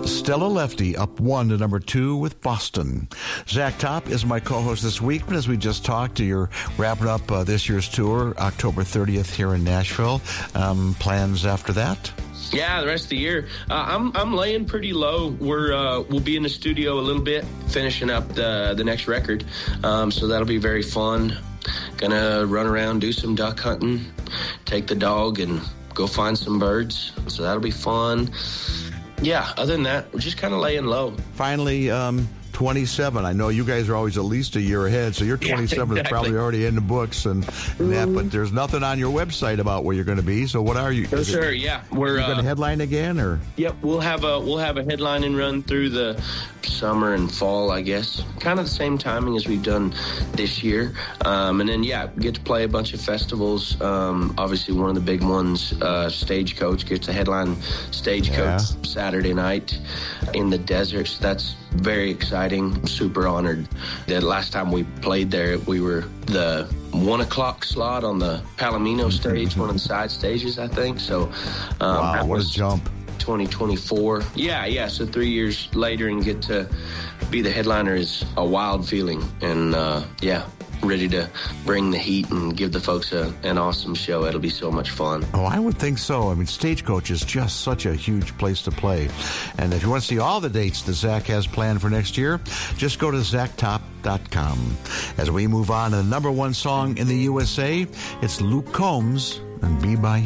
Stella Lefty up 1 to number 2 with Boston. Zach Top is my co-host this week, but as we just talked, you're wrapping up this year's tour, October 30th here in Nashville. Plans after that? Yeah, the rest of the year, I'm laying pretty low. We'll be in the studio a little bit, finishing up the next record, so that'll be very fun. Gonna run around, do some duck hunting, take the dog, and go find some birds. So that'll be fun. Yeah, other than that, we're just kind of laying low. Finally, 27. I know you guys are always at least a year ahead, so you're 27 is probably already in the books and that, but there's nothing on your website about where you're going to be. So what are you? For sure, yeah. We're going to headline again, or? Yep, we'll have a headlining run through the summer and fall, I guess. Kind of the same timing as we've done this year. And then, get to play a bunch of festivals. Obviously, one of the big ones, Stagecoach, gets a headline Stagecoach Saturday night in the desert. So that's very exciting. Super honored. The last time we played there, we were the 1 o'clock slot on the Palomino stage, one of the side stages, I think. So, wow, what a jump. 2024. Yeah. So 3 years later and get to be the headliner is a wild feeling. And, ready to bring the heat and give the folks an awesome show. It'll be so much fun. Oh, I would think so. I mean, Stagecoach is just such a huge place to play. And if you want to see all the dates that Zach has planned for next year, just go to zachtop.com. As we move on to the number 1 song in the USA, it's Luke Combs and Be By You.